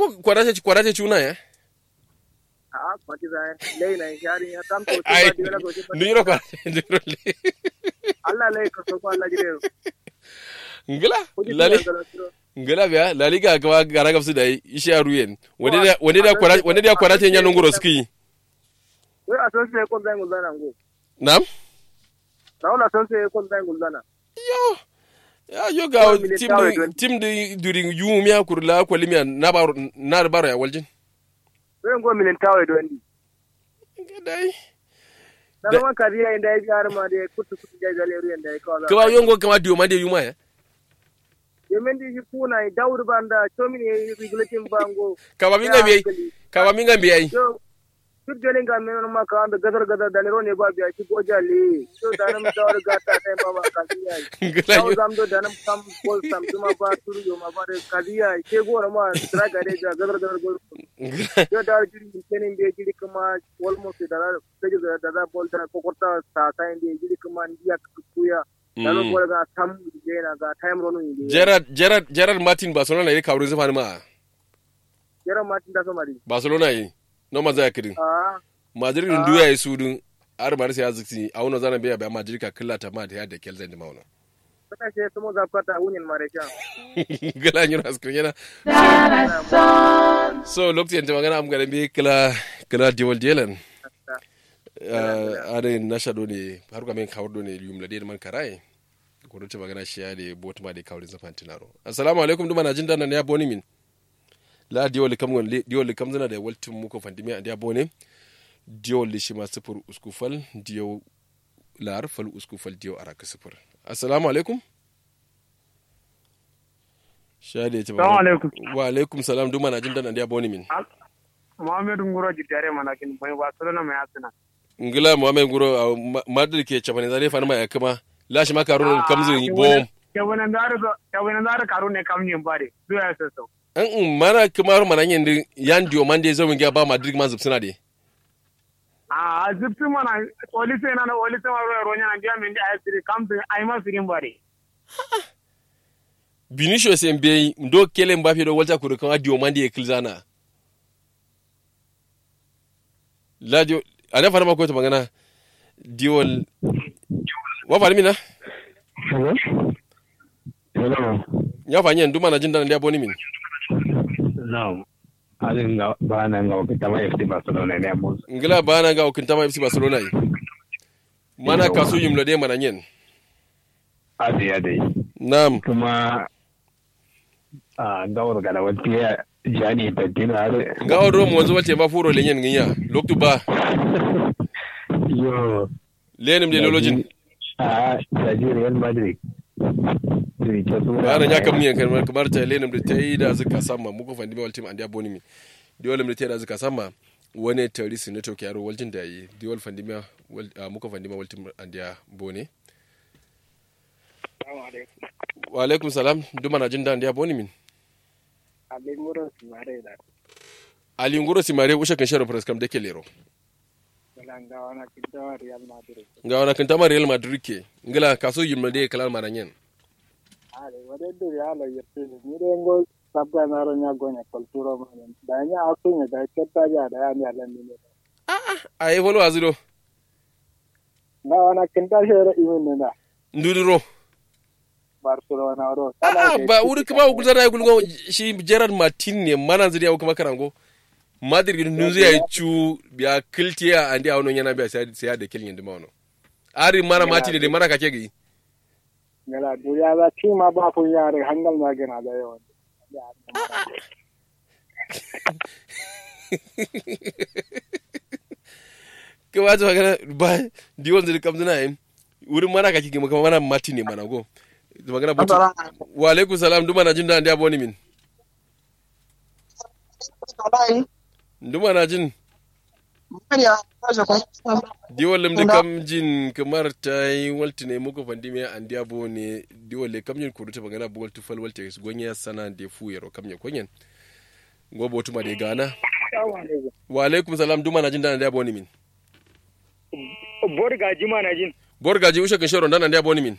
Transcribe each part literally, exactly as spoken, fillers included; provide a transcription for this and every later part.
Amo kwaraje kwaraje chuna ya. Ah, kwati zai. Lei na shari ya kam to Ai. ba diwala ko. Niro kwaraje ndiro le. Allah lei ko so ko Allah jire. Ngala lali. Ngala biya lali ga ga gara gafsu da isha ruyen. Wani da wani da kwaraje wani da kwaraje nya nunguro ski. We ason se ko zai ngulana ngo. Nam? Raula ason se ko zai ngulana. Yo. Ya yo ga tim tim de during yumia kurla kwalimia na baro na baro ya waljin. We ngo minin tawe do ndi. Dai. Na ma kariya inda ya gar ma de kutu kutu jajale ru inda ko ala. Kawa yongo kama dio mande yuma ya. Yemendi yikuna Daud banda chomini regulating bango. Kawa minga bi kawa minga bi ai. Yo tur jale ga meno ma ka anda gadar gadar dalero ne ba biya ki gojale. So danam dawar gata tai mama kadiya. Ngala zam do danam kam kol sam tuma ba tur yo ma ba kadiya ke go ma tra gare ga gadar gadar go. Yo dar jiri kenin be jiri kuma almost da da da da bol da kokota sa ta inde jiri kuma ndiya kuya. Dalo bol ga tam jena ga time ronu inde. Gerard Gerard Gerard Martin Barcelona yake kawo zufa ma. Gerard Martin da somari. Barcelona yi. No maza ya kidin. Ah. Madrid din duya yi sudun ar bar sai aziksi a wono zana biya ba Madrid ka killata ma da yadda kelzan da mauna. Saka ce sumo zapata wunin marecha. Gala nyura askrin yana. So lokacin da magana am garan bi kila kila diwal dilan. Are nasha do ne har ga men kawar do ne yumla de man karai. Ko do ta magana shi ya de botuma de kawrin zafantinaro. Assalamu alaikum duma na jin dan ne ya boni min. La diwol kam gon diwol kam zana da waltin muko fandimi an dia bone diwol shi ma sifur uskufal diyo lar fal uskufal diyo araka sifur. Assalamu alaikum. Shade ta. Assalamu alaikum. Wa alaikum salam duma na jin dan dia bone min. Muhammad Nguro jitare manakin bai Barcelona mai asina. Ngila Muhammad Nguro Madrid ke chabane zare fa ma yakama la shi ma karun kamzu bom. Ke wannan dare ke wannan dare karun ne kamnyin bare. Duya sai an in mana kamar mana yin yan diyo man dai zama ga ba Madrid man zubsuna dai a zubtu mana police na na police ma ro ro nya ndia min da asiri kamtu ai ma firin bare Vinicius Mbappe ndo kele Mbappe do walta kuru kan diyo man dai kilzana la diyo ana fara mako ta magana diyo wa fara mina hello hello ya fanya nduma na jinda ndia boni min no alin ga bana ga wakita ma F C Barcelona ne mu ngila bana ga wakita ma F C Barcelona yi mana kasu yimlo de mana nyen adi adi nam kuma a gawar ga lawati ya jani ta dinare gawar ro mo zo wace ba furo lenyen nginya loktu ba yo lenim de lolojin a da Real Madrid Bara nya kam niyan kamar kamar ta lenim da tayi da zuka sama muku fandi ba ultim andia boni mi diol mi da zuka sama wani terrorist ne to kyaro waljin da yi diol fandi ma muku fandi ma ultim andia boni wa alaikum salam duma na jin da andia boni min Ali Nguro Simare da Ali Nguro Simare usha kan sharo press kam da ke lero ngawa na kintawa Real Madrid ngawa na kintawa Real Madrid ke ngila kaso yimma de kalal maranyen ale wade do ya la yete ni rengo sabga na ro nya gonya kulturo ma da nya asunye da ketta ya da ya ni ala ni ah ah ay wolo azuro ngawa na kintawa shero imen na nduduro Barcelona ro ah ba uri kuma ku zara gulgo shi Gerard Martin ne mana zuriya kuma karango Madrid nuzu ya chu biya kiltiya andi awno nyana biya sai sai da kilin ndima wono ari mana Martin de mana kake gi ngala duriya ba tima ba fu yare hangal magana da yawa ke wato magana ba diwon zuri kamzuna yin wurin mana kake gi kuma mana Martin ne mana go magana butu wa alaikum salam duma na jin da andi aboni min nduma na jin diwalem de kam jin kamar tai walti ne muko fandi me andi abo ne diwale kam jin kuruta bagana bo walti fal walti gonya sana de fu yero kam nya konyen gobo tuma de gana wa alaikum salam duma na jin da andi abo ni min borga jima na jin borga ji usha kan shoro dan andi abo ni min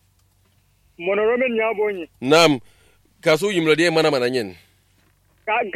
monoromen nya bonyi nam kasu yimlo de mana mana nyen